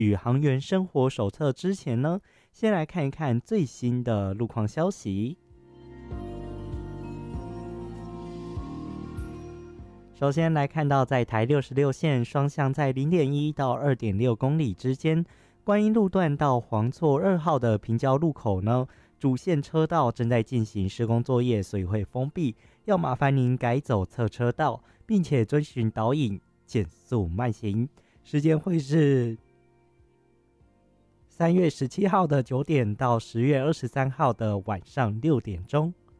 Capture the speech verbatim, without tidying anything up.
宇航员生活手册之前呢，先来看一看最新的路况消息。首先来看到，在台六十六线双向在 零点一 到 二点六 公里之间，观音路段到黄厝二号的平交路口呢，主线车道正在进行施工作业，所以会封闭，要麻烦您改走侧车道，并且遵循导引，减速慢行。时间会是三月十七号的九点到十月二十三号的晚上六点钟。